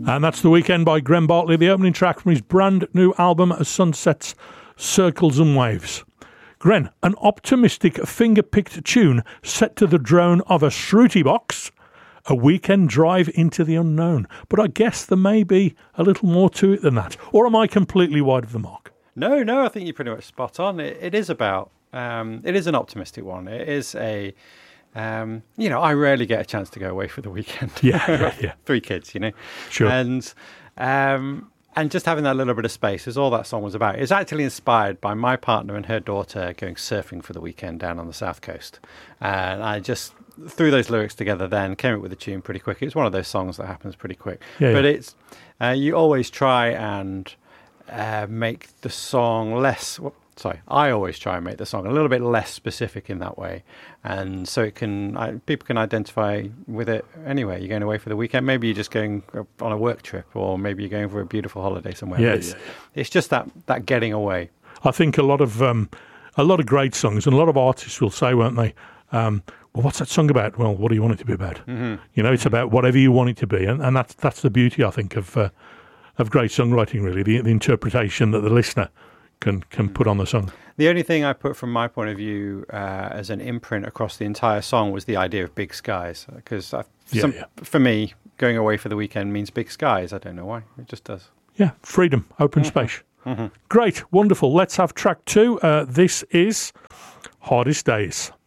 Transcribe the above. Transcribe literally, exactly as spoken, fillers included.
And that's The Weekend by Graham Bartley, the opening track from his brand new album, Sunsets, Circles and Waves. Gren, an optimistic finger-picked tune set to the drone of a Shruti box, a weekend drive into the unknown. But I guess there may be a little more to it than that. Or am I completely wide of the mark? No, no, I think you're pretty much spot on. It, it is about, um, it is an optimistic one. It is a, um, you know, I rarely get a chance to go away for the weekend. Yeah, yeah, yeah. Three kids, you know. Sure. And, um, and just having that little bit of space is all that song was about. It's actually inspired by my partner and her daughter going surfing for the weekend down on the south coast. And I just threw those lyrics together then, came up with a tune pretty quick. It's one of those songs that happens pretty quick. Yeah, but yeah. it's, uh, you always try and uh, make the song less... Well, Sorry, I always try and make the song a little bit less specific in that way, and so it can I, people can identify with it anyway. You're going away for the weekend, maybe you're just going on a work trip, or maybe you're going for a beautiful holiday somewhere. Yeah, it's, yeah, yeah. it's just that that getting away. I think a lot of um, a lot of great songs, and a lot of artists will say, won't they? Um, well, what's that song about? Well, what do you want it to be about? Mm-hmm. You know, it's about whatever you want it to be, and, and that's that's the beauty, I think, of uh, of great songwriting. Really, the, the interpretation that the listener can can put on the song. The only thing I put from my point of view uh, as an imprint across the entire song was the idea of big skies, because yeah, yeah. for me, going away for the weekend means big skies. I don't know why, it just does. Yeah, freedom, open Mm-hmm. space. Mm-hmm. Great, wonderful. Let's have track two. Uh, this is Hardest Days.